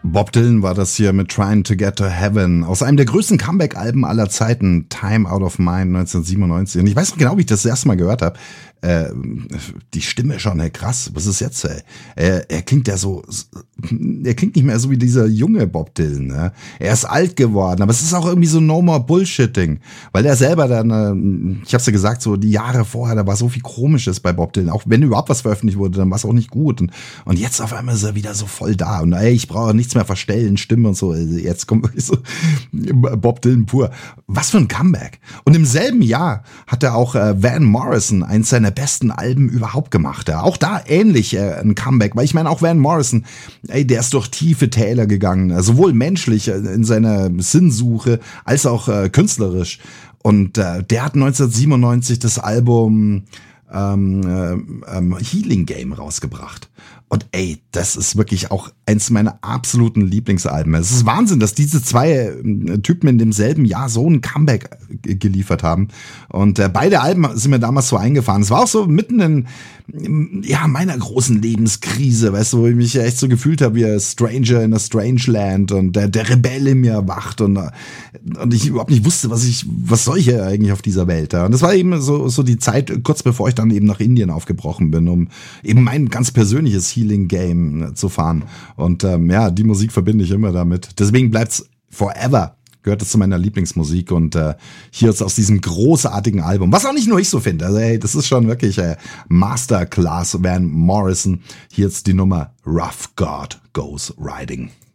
Bob Dylan war das hier mit Trying to Get to Heaven aus einem der größten Comeback-Alben aller Zeiten, Time Out of Mind 1997. Und ich weiß noch genau, wie ich das erste Mal gehört habe. Die Stimme schon, hey, krass, was ist jetzt, ey? Er klingt ja so, er klingt nicht mehr so wie dieser junge Bob Dylan, ne? Er ist alt geworden, aber es ist auch irgendwie so no more Bullshitting, weil er selber dann, ich hab's ja gesagt, so die Jahre vorher, da war so viel Komisches bei Bob Dylan, auch wenn überhaupt was veröffentlicht wurde, dann war es auch nicht gut und jetzt auf einmal ist er wieder so voll da und ey, ich brauche nichts mehr verstellen, Stimme und so, jetzt kommt wirklich so Bob Dylan pur. Was für ein Comeback. Und im selben Jahr hat er auch Van Morrison, eins seiner besten Alben überhaupt gemacht. Ja. Auch da ähnlich ein Comeback, weil ich meine, auch Van Morrison, ey, der ist durch tiefe Täler gegangen, sowohl menschlich in seiner Sinnsuche als auch künstlerisch. Und der hat 1997 das Album Healing Game rausgebracht. Und ey, das ist wirklich auch eins meiner absoluten Lieblingsalben. Es ist Wahnsinn, dass diese zwei Typen in demselben Jahr so ein Comeback geliefert haben. Und beide Alben sind mir damals so eingefahren. Es war auch so mitten in meiner großen Lebenskrise, weißt du, wo ich mich echt so gefühlt habe wie ein Stranger in a Strange Land und der Rebell in mir wacht und ich überhaupt nicht wusste, was soll ich hier eigentlich auf dieser Welt. Ja. Und das war eben so die Zeit, kurz bevor ich dann eben nach Indien aufgebrochen bin, um eben mein ganz persönliches Healing Game zu fahren. Und die Musik verbinde ich immer damit. Deswegen bleibt's forever. Gehört es zu meiner Lieblingsmusik und hier ist aus diesem großartigen Album, was auch nicht nur ich so finde, also ey, das ist schon wirklich Masterclass Van Morrison. Hier ist die Nummer Rough God Goes Riding.